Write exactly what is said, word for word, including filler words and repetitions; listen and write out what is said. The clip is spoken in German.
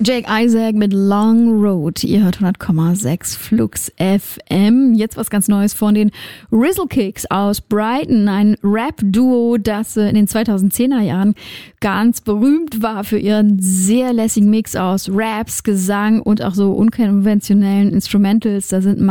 Jake Isaac mit Long Road. Ihr hört hundert Komma sechs Flux F M. Jetzt was ganz Neues von den Rizzle Kicks aus Brighton. Ein Rap-Duo, das in den zweitausendzehner Jahren ganz berühmt war für ihren sehr lässigen Mix aus Raps, Gesang und auch so unkonventionellen Instrumentals. Da sind